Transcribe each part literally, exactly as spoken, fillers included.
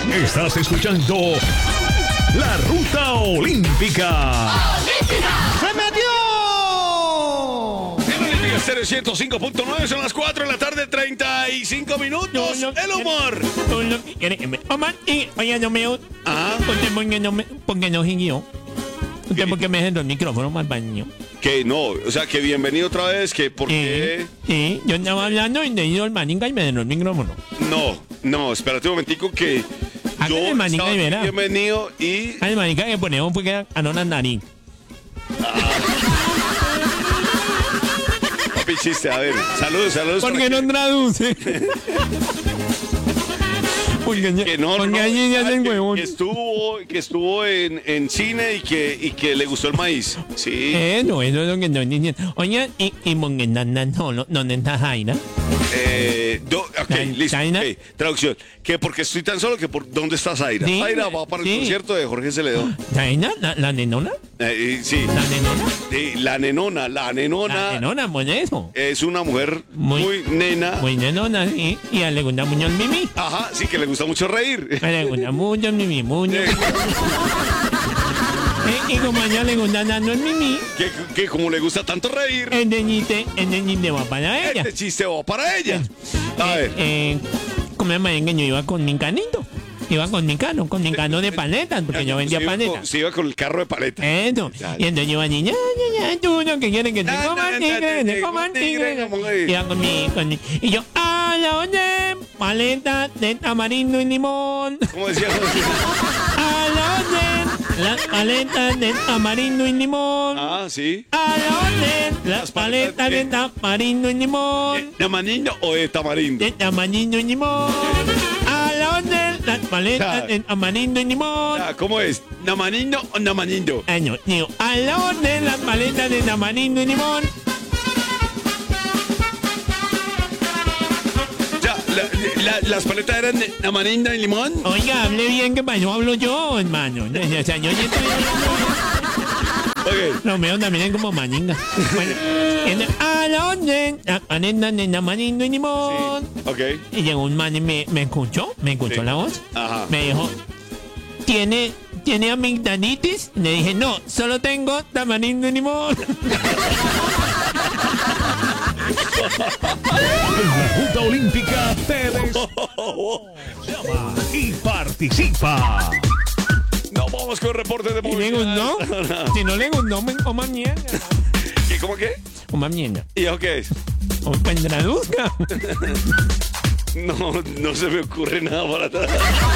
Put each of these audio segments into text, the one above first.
Estás escuchando La Ruta Olímpica. ¡Se metió! En Olímpica Estéreo ciento cinco punto nueve, son las cuatro de la tarde, treinta y cinco minutos. El humor. Omar, y oye, no me... Ajá. Porque, porque no me... Porque no siguió. Usted porque me dejó el micrófono más baño. Que no, o sea, que bienvenido otra vez, que por qué... Sí, yo estaba hablando y le dio el maninga y me dejó el micrófono. No, no, espérate un momentico que... Hágale Yo el maninga estaba y verá. bienvenido y... Ay, maninga que ponemos fue que anona nariz. Papi, chiste, a ver, saludos, saludos. ¿Por qué para no que- traduce? Porque, Que no, porque no, allí ya ah, hacen que, huevón. que estuvo, que estuvo en, en cine y que, y que le gustó el maíz. Sí. Eh, no, eso es lo que no diciendo. Oye, y, y monge, no, no, no, no, no, no, Jaina. Eh, do- ok, Zain- listo. Zaina. ok, traducción. Que porque estoy tan solo que por ¿dónde está Zaira? Sí, Zaira va para el sí. concierto de Jorge Celedón. Jaina, la, la nenona, Eh, y sí. la nenona, Sí, la nenona, la nenona. la nenona, pues eso. Es una mujer Muy- muy, nena. Muy nenona, sí, y a él le gusta mucho el mimi. Ajá, sí, que le gusta mucho reír. A él le gusta mucho el mimi, mucho. Eh, Y, y como a ella le gusta dando el mimi, que, que como le gusta tanto reír, el deñite, el deñite va para ella. este chiste va para ella. A Eh, ver. eh, como me llama que yo iba con mi canito. Iba con mi cano, con mi cano de paletas, porque yo vendía se iba con- paletas. Se iba con el carro de paleta. Eso. Y entonces yo iba allí, ya, ya, ya, tú no que quieres que te Na, coma na, tigre, na, que te te coma como tigre, tigre. como que- Iba con mi, con mi, y yo, a la orden, paleta de tamarindo y limón. ¿Cómo decía? A la orden, las paletas de tamarindo y limón. Ah, sí. A la orden, las Las paletas paletas de de- tamarindo y limón. ¿De manino o de tamarindo? De tamarindo y limón. A la orden, las paletas de tamarindo y limón. Ah, ¿cómo es? ¿Namanino o namanindo? Ah, no, digo, a la orden, las paletas de tamarindo y limón. Ya, la- la- las paletas eran de namanindo y limón. Oiga, hable bien, que para eso hablo yo, hermano. O sea, yo ya estoy hablando. Ok. Los míos también es como maninga. Bueno, en- a la orden, las paletas de tamarindo y limón. Ok. Y llegó un man y me, me escuchó, me escuchó Sí. la voz. Ajá. Me dijo, ¿tiene, ¿tiene amigdalitis? Le dije, no, solo tengo tamarindo y limón. En la Ruta Olímpica te des- llama y participa. No, vamos con el reporte de Y le movilidad. gustó. Si no le gustó, me coma mierda. ¿Qué, ¿Cómo qué? Coma mierda. ¿Y eso qué es? O pues traduzca. No, no se me ocurre nada para atrás.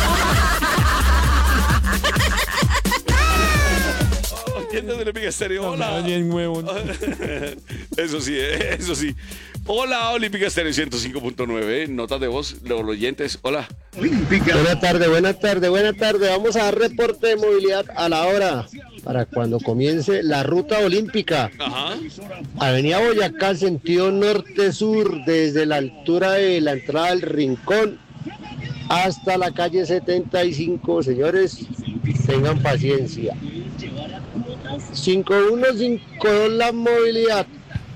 ¿Quién es de Olímpica Estéreo? Hola. Bien huevo. Eso sí, eso sí. Hola, Olímpica Estéreo ciento cinco punto nueve. Notas de voz, los oyentes. Hola. Buenas tardes, buenas tardes, buenas tardes. Vamos a dar reporte de movilidad a la hora para cuando comience la ruta olímpica. Ajá. Avenida Boyacá, sentido norte-sur, desde la altura de la entrada del Rincón hasta la calle setenta y cinco. Señores, tengan paciencia. cinco uno cinco dos la movilidad.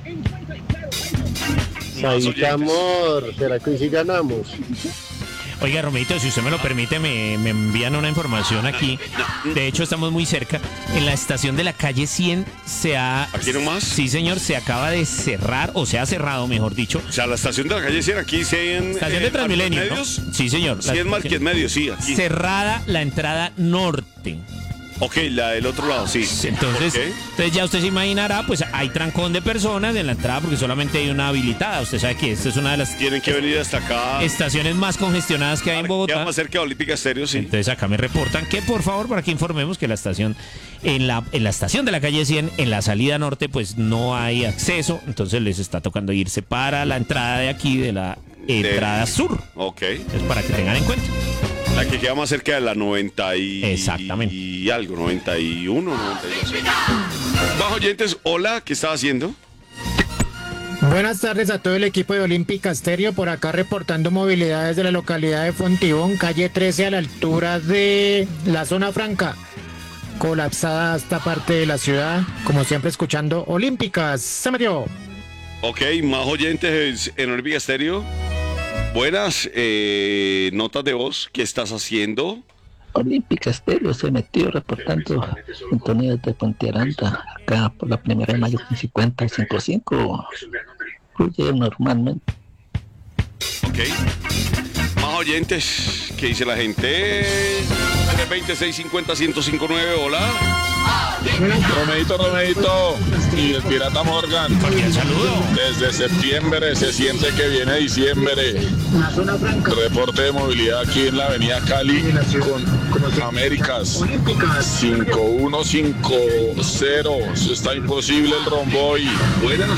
Saita, amor, ¿será que hoy sí ganamos? Oiga, Romeito, si usted me lo permite, me, me envían una información aquí. De hecho, estamos muy cerca. En la estación de la calle cien se ha... ¿Aquí nomás? Sí, señor, se acaba de cerrar, o se ha cerrado, mejor dicho. O sea, la estación de la calle cien aquí, cien... Estación de eh, Transmilenio, ¿no? Medios. Sí, señor. cien Marqués Medios, sí, aquí. Cerrada la entrada norte. Ok, la del otro lado, sí. Entonces, ¿Por qué? entonces ya usted se imaginará, pues hay trancón de personas en la entrada porque solamente hay una habilitada. Usted sabe que esta es una de las Tienen que venir hasta acá. estaciones más congestionadas que hay en Queda Bogotá. más cerca de Olímpica Estéreo, sí. Entonces acá me reportan que por favor para que informemos que la estación en la en la estación de la calle cien en la salida norte pues no hay acceso, entonces les está tocando irse para la entrada de aquí de la entrada sur. Ok. Es para que tengan en cuenta. La que queda más cerca de la noventa y... Exactamente. Y algo, noventa y uno, noventa y dos. Bajo oyentes, hola, ¿qué estaba haciendo? Buenas tardes a todo el equipo de Olímpica Estéreo, por acá reportando movilidad desde la localidad de Fontibón, calle trece a la altura de la zona franca. Colapsada esta parte de la ciudad, como siempre escuchando Olímpicas. Se metió. Ok, más oyentes en Olímpica Estéreo. Buenas, eh, notas de voz. ¿Qué estás haciendo? Olímpica Estéreo se metió reportando sintonía de Puente Aranda, acá por la primera de mayo con cincuenta y cinco punto cinco. Fluye normalmente. Ok. Más oyentes. ¿Qué dice la gente? tres veinte, seiscientos cincuenta, ciento cincuenta y nueve. Hola. Romedito, Romedito y el Pirata Morgan. Cordial saludo. Desde septiembre se siente que viene diciembre. Reporte de movilidad aquí en la avenida Cali con Américas cinco uno cinco cero. Eso está imposible el romboy. Buenas.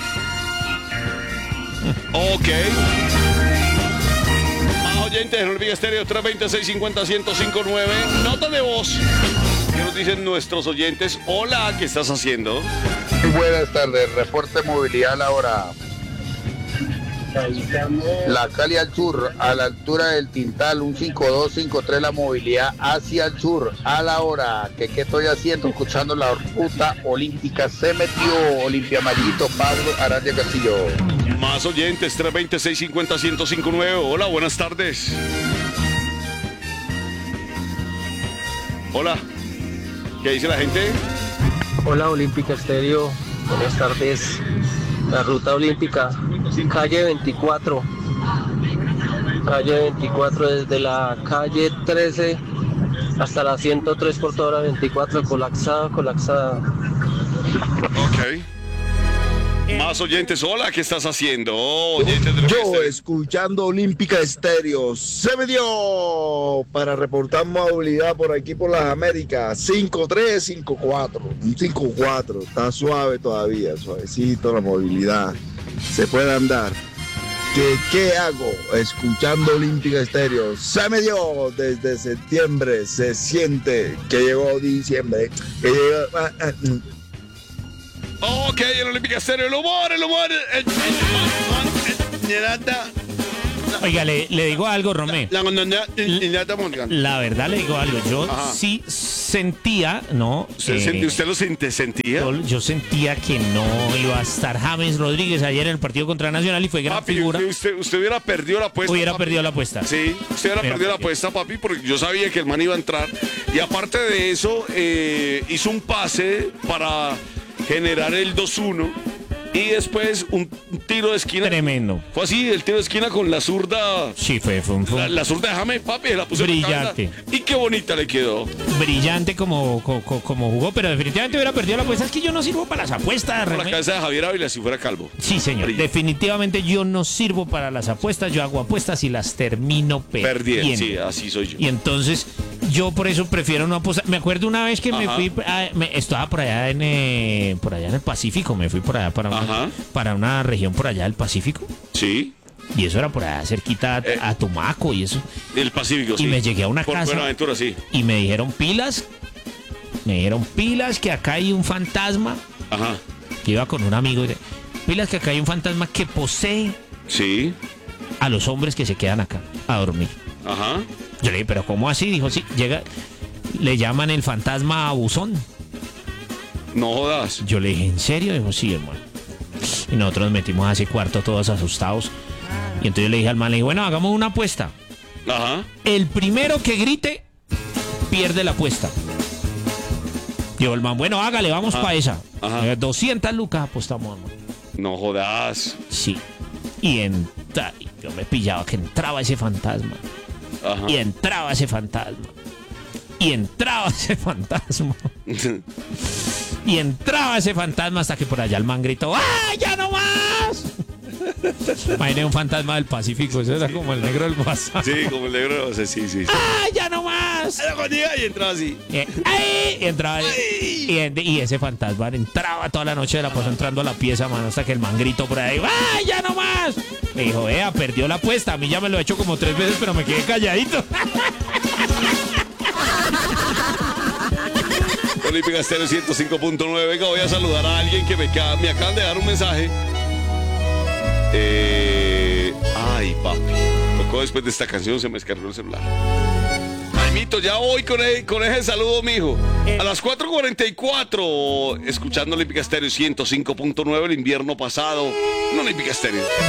Ok. Más oyentes en Olviga Estéreo. tres veinte, seiscientos cincuenta, ciento cincuenta y nueve. Nota de voz. ¿Qué nos dicen nuestros oyentes? Hola, ¿qué estás haciendo? Muy buenas tardes, reporte de movilidad a la hora. La Cali al sur, a la altura del Tintal, un cinco dos cinco tres, la movilidad hacia el sur, a la hora. ¿Qué, qué estoy haciendo? Escuchando la ruta olímpica. Se metió Olimpia Marito, Pablo Araya Castillo. Más oyentes, tres veinte, seiscientos cincuenta, ciento cincuenta y nueve. Hola, buenas tardes. Hola. ¿Qué dice la gente? Hola, Olímpica Estéreo. Buenas tardes. La ruta olímpica, calle veinticuatro. Calle veinticuatro, desde la calle trece hasta la ciento tres por toda la veinticuatro, colapsada, colapsada. Ok. Más oyentes, hola, ¿qué estás haciendo? Oh, oyentes de Yo escuchando Olímpica Estéreo. Se me dio para reportar movilidad por aquí por las Américas. cinco tres cinco cuatro. Un cinco cuatro. Está suave todavía, suavecito la movilidad. Se puede andar. ¿Qué, qué hago? Escuchando Olímpica Estéreo. Se me dio desde septiembre. Se siente que llegó diciembre. Que llegó. Ah, ah, Ok, en Olímpica Estéreo, el humor, el humor. El, el, el, el, el, Oiga, le, le digo algo, Romé. La, la, la, la, La verdad le digo algo. Yo Ajá. sí sentía, ¿no? ¿Usted, Eh, sentía, ¿Usted lo sent- sentía? yo, yo sentía que no iba a estar James Rodríguez ayer en el partido contra Nacional y fue gran Papi, figura. usted, usted hubiera perdido la apuesta. Hubiera papi. perdido la apuesta. Sí, usted hubiera Pero- perdido la apuesta, papi, porque yo sabía que el man iba a entrar. Y aparte de eso, eh, hizo un pase para generar el dos uno. Y después un tiro de esquina. Tremendo. Fue así, el tiro de esquina con la zurda. Sí, fue, fue, un- fue un La, la zurda de James, papi, la puso en la Brillante. cabeza. Y qué bonita le quedó. brillante como, como, como jugó, pero definitivamente hubiera perdido la apuesta. Es que yo no sirvo para las apuestas, Con la René. cabeza de Javier Ávila si fuera calvo. Sí, señor. Brillante. Definitivamente yo no sirvo para las apuestas. Yo hago apuestas y las termino perdiendo. Perdiendo, sí, así soy yo. Y entonces yo por eso prefiero no apostar. Me acuerdo una vez que me Ajá. fui, a- me- estaba por allá en eh, por allá en el Pacífico, me fui por allá para una, Ajá. para una región por allá del Pacífico. Sí, Y eso era por allá cerquita a, Eh. a Tumaco y eso. el Pacífico, sí. Y me llegué a una Por casa. Buenaventura, sí. Y me dijeron pilas. Me dijeron pilas que acá hay un fantasma. Ajá. Que iba con un amigo. Y de, pilas que acá hay un fantasma que posee Sí. a los hombres que se quedan acá a dormir. Ajá. Yo le dije, ¿pero cómo así? Dijo, sí, llega, le llaman el fantasma abusón. No jodas. Yo le dije, ¿en serio? Dijo, sí, hermano. Y nosotros nos metimos a ese cuarto todos asustados. Y entonces yo le dije al man, le dije, bueno, hagamos una apuesta. Ajá. El primero que grite, pierde la apuesta. Dijo el man, bueno, hágale, vamos Ajá. para esa. Ajá. Eh, doscientas lucas apostamos, hermano. No jodas. Sí. Y entra, yo me pillaba que entraba ese fantasma. Ajá. Y entraba ese fantasma. Y entraba ese fantasma. Y entraba ese fantasma hasta que por allá el man gritó, ¡ah, ya no más! Imagínate un fantasma del Pacífico, eso era como el negro del WhatsApp. Sí, como el negro, o sea, sí, sí. sí. ¡Ah, ya no más! Y entraba así. Y, ¡ay! Y entraba, y, y ese fantasma entraba toda la noche de la posa entrando a la pieza, mano, hasta que el man gritó por ahí, ¡ah, ya no más! Me dijo, vea, perdió la apuesta, a mí ya me lo he hecho como tres veces, pero me quedé calladito. Olímpica Estéreo ciento cinco punto nueve. Venga, voy a saludar a alguien que me, ca- me acaban de dar un mensaje. Eh, ay, papi. Tocó después de esta canción, se me descargó el celular. Jaimito, ya voy con, el- con ese saludo, mijo. A las cuatro cuarenta y cuatro, escuchando Olímpica Estéreo ciento cinco punto nueve el invierno pasado. No Olímpica Estéreo.